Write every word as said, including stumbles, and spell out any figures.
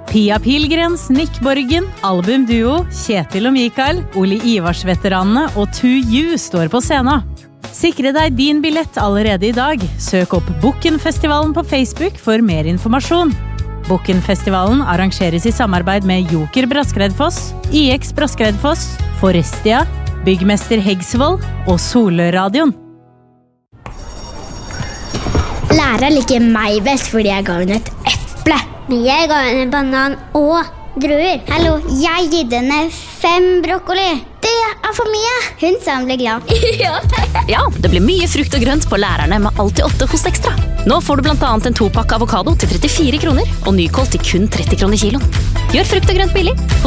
Pia Pilgrens, Nick Borgen, albumduo, Kjetil og Mikael, Oli Ivars-veteranene og To You står på scenen. Sikre deg din billett allerede i dag. Søk opp Bukken-festivalen på Facebook for mer informasjon. Bukken-festivalen arrangeres i samarbeid med Joker Braskredfoss, I X Braskredfoss, Forestia, Byggmester Heggsvold og Solørradioen. Læreren liker meg best fordi jeg ga henne et eple. Men jeg ga henne en banan og druer. Hallo, jeg gitt henne fem brokkoli. Det er for mye. Hun sa hun ble glad. Ja. Ja, det blir mye frukt og grønt på lærerne med alltid åtte hos Ekstra. Nå får du blant annet en topakke avokado til trettifire kroner og nykål til kun tretti kroner kiloen. Gjør frukt og grønt billig